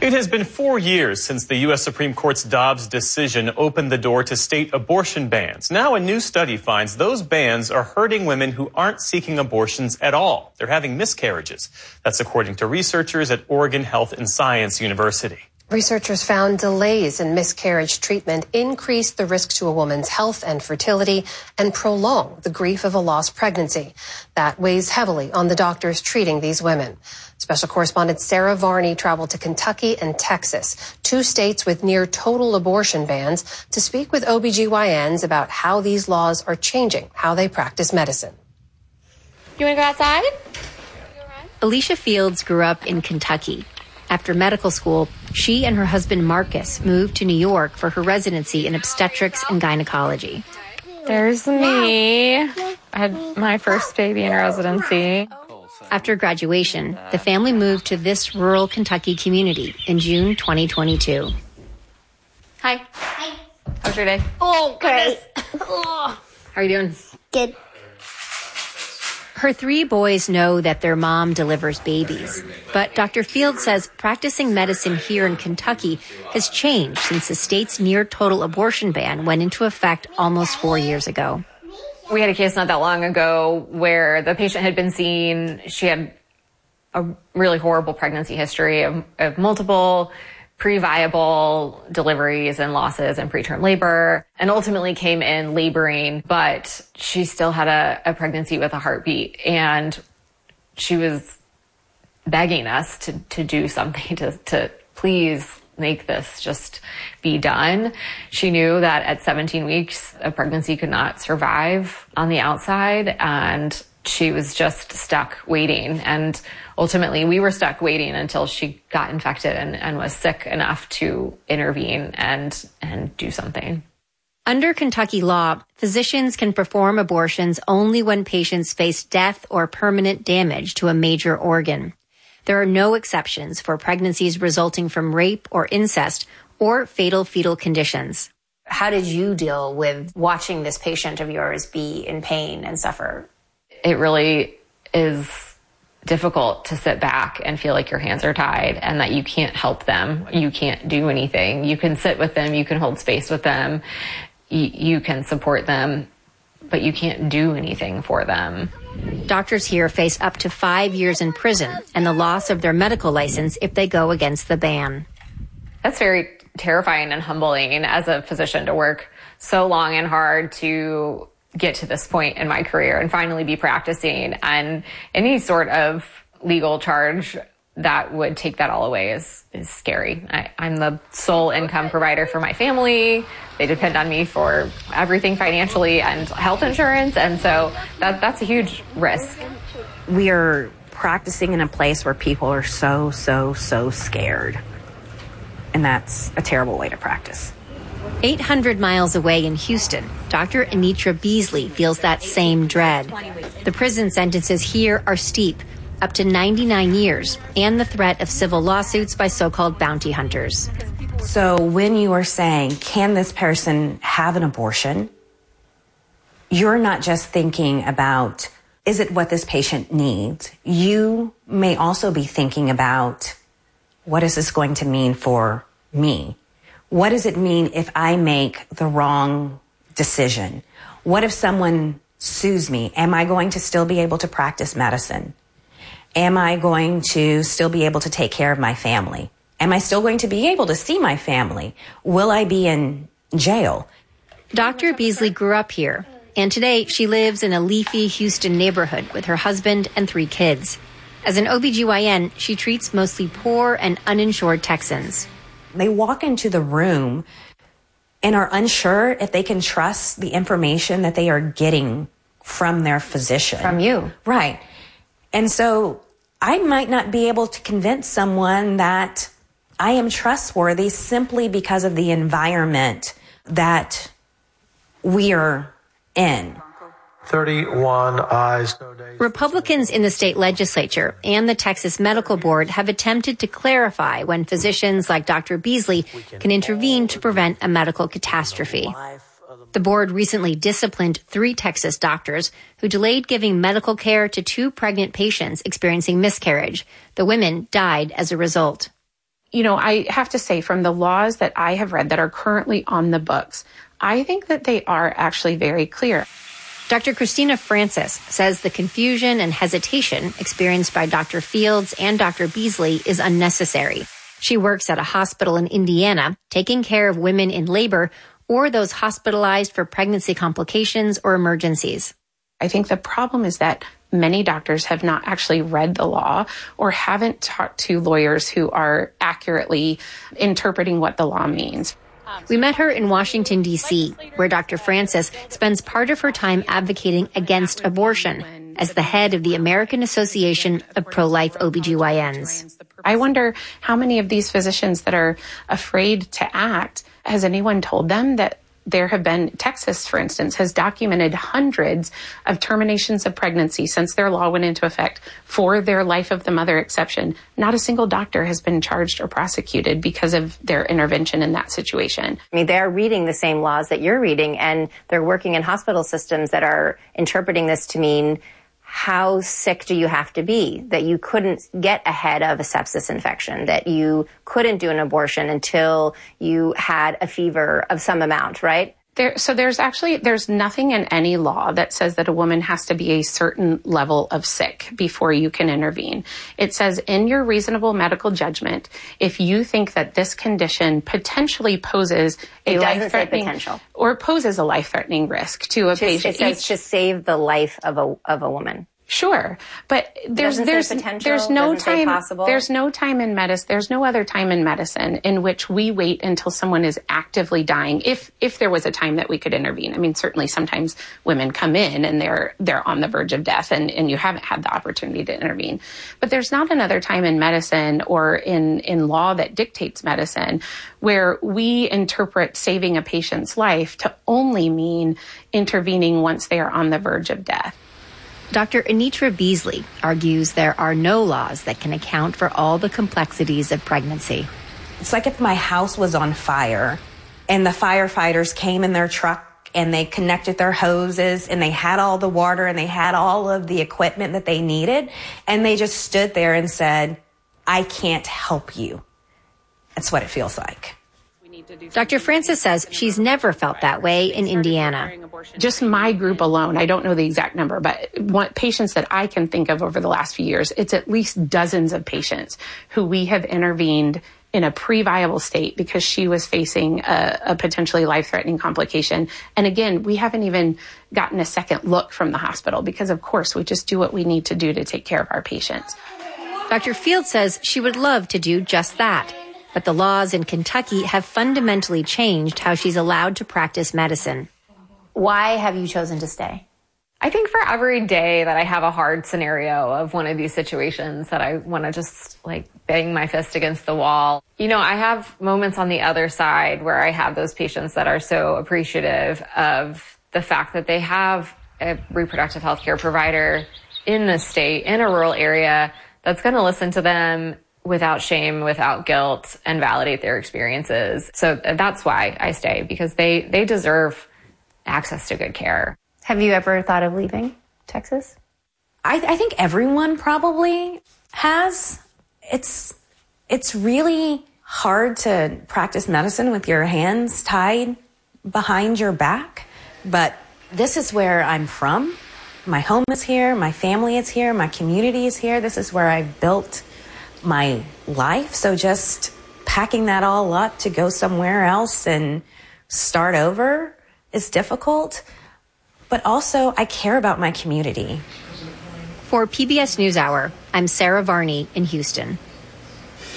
It has been 4 years since the U.S. Supreme Court's Dobbs decision opened the door to state abortion bans. Now a new study finds those bans are hurting women who aren't seeking abortions at all. They're having miscarriages. That's according to researchers at Oregon Health and Science University. Researchers found delays in miscarriage treatment increase the risk to a woman's health and fertility and prolong the grief of a lost pregnancy. That weighs heavily on the doctors treating these women. Special correspondent Sarah Varney traveled to Kentucky and Texas, 2 states with near total abortion bans, to speak with OBGYNs about how these laws are changing how they practice medicine. You want to go outside? Alicia Fields grew up in Kentucky. After medical school, she and her husband Marcus moved to New York for her residency in obstetrics and gynecology. There's me. I had my first baby in residency. After graduation, the family moved to this rural Kentucky community in June 2022. Hi. Hi. How's your day? Oh, great. How are you doing? Good. Her 3 boys know that their mom delivers babies. But Dr. Fields says practicing medicine here in Kentucky has changed since the state's near total abortion ban went into effect almost 4 years ago. We had a case not that long ago where the patient had been seen. She had a really horrible pregnancy history of multiple pre-viable deliveries and losses and preterm labor, and ultimately came in laboring, but she still had a pregnancy with a heartbeat, and she was begging us to do something to please make this just be done. She knew that at 17 weeks, a pregnancy could not survive on the outside, and she was just stuck waiting. And ultimately, we were stuck waiting until she got infected and was sick enough to intervene and do something. Under Kentucky law, physicians can perform abortions only when patients face death or permanent damage to a major organ. There are no exceptions for pregnancies resulting from rape or incest or fatal fetal conditions. How did you deal with watching this patient of yours be in pain and suffer? It really is difficult to sit back and feel like your hands are tied and that you can't help them. You can't do anything. You can sit with them. You can hold space with them. You can support them, but you can't do anything for them. Doctors here face up to 5 years in prison and the loss of their medical license if they go against the ban. That's very terrifying and humbling as a physician to work so long and hard to get to this point in my career and finally be practicing, and any sort of legal charge that would take that all away is scary. I'm the sole income provider for my family. They depend on me for everything financially and health insurance, and so that's a huge risk. We are practicing in a place where people are so scared, and that's a terrible way to practice. 800 miles away in Houston, Dr. Anitra Beasley feels that same dread. The prison sentences here are steep, up to 99 years, and the threat of civil lawsuits by so-called bounty hunters. So when you are saying, can this person have an abortion? You're not just thinking about, is it what this patient needs? You may also be thinking about, what is this going to mean for me? What does it mean if I make the wrong decision? What if someone sues me? Am I going to still be able to practice medicine? Am I going to still be able to take care of my family? Am I still going to be able to see my family? Will I be in jail? Dr. Beasley grew up here, and today she lives in a leafy Houston neighborhood with her husband and 3 kids. As an OBGYN, she treats mostly poor and uninsured Texans. They walk into the room and are unsure if they can trust the information that they are getting from their physician. From you. Right. And so I might not be able to convince someone that I am trustworthy simply because of the environment that we are in. 31 ayes, no nays. Republicans in the state legislature and the Texas Medical Board have attempted to clarify when physicians like Dr. Beasley can intervene to prevent a medical catastrophe. The board recently disciplined 3 Texas doctors who delayed giving medical care to 2 pregnant patients experiencing miscarriage. The women died as a result. I have to say, from the laws that I have read that are currently on the books, I think that they are actually very clear. Dr. Christina Francis says the confusion and hesitation experienced by Dr. Fields and Dr. Beasley is unnecessary. She works at a hospital in Indiana, taking care of women in labor or those hospitalized for pregnancy complications or emergencies. I think the problem is that many doctors have not actually read the law or haven't talked to lawyers who are accurately interpreting what the law means. We met her in Washington, D.C., where Dr. Francis spends part of her time advocating against abortion as the head of the American Association of Pro-Life OBGYNs. I wonder how many of these physicians that are afraid to act, has anyone told them that there have been, Texas, for instance, has documented hundreds of terminations of pregnancy since their law went into effect for their life of the mother exception. Not a single doctor has been charged or prosecuted because of their intervention in that situation. I mean, they're reading the same laws that you're reading, and they're working in hospital systems that are interpreting this to mean how sick do you have to be, that you couldn't get ahead of a sepsis infection, that you couldn't do an abortion until you had a fever of some amount, right? There's nothing in any law that says that a woman has to be a certain level of sick before you can intervene. It says in your reasonable medical judgment, if you think that this condition potentially poses a life-threatening or poses a life-threatening risk to a patient. It says to save the life of a woman. Sure, but there's no time in medicine. There's no other time in medicine in which we wait until someone is actively dying. If there was a time that we could intervene, I mean, certainly sometimes women come in and they're on the verge of death, and you haven't had the opportunity to intervene. But there's not another time in medicine or in law that dictates medicine where we interpret saving a patient's life to only mean intervening once they are on the verge of death. Dr. Anitra Beasley argues there are no laws that can account for all the complexities of pregnancy. It's like if my house was on fire and the firefighters came in their truck and they connected their hoses and they had all the water and they had all of the equipment that they needed, and they just stood there and said, I can't help you. That's what it feels like. Dr. Francis says she's never felt that way in Indiana. Just my group alone, I don't know the exact number, but patients that I can think of over the last few years, it's at least dozens of patients who we have intervened in a pre-viable state because she was facing a potentially life-threatening complication. And again, we haven't even gotten a second look from the hospital because, of course, we just do what we need to do to take care of our patients. Dr. Field says she would love to do just that. But the laws in Kentucky have fundamentally changed how she's allowed to practice medicine. Why have you chosen to stay? I think for every day that I have a hard scenario of one of these situations that I want to just bang my fist against the wall. I have moments on the other side where I have those patients that are so appreciative of the fact that they have a reproductive health care provider in the state, in a rural area, that's going to listen to them without shame, without guilt, and validate their experiences. So that's why I stay, because they deserve access to good care. Have you ever thought of leaving Texas? I think everyone probably has. It's really hard to practice medicine with your hands tied behind your back. But this is where I'm from. My home is here. My family is here. My community is here. This is where I built my life. So just packing that all up to go somewhere else and start over is difficult. But also, I care about my community. For PBS NewsHour, I'm Sarah Varney in Houston.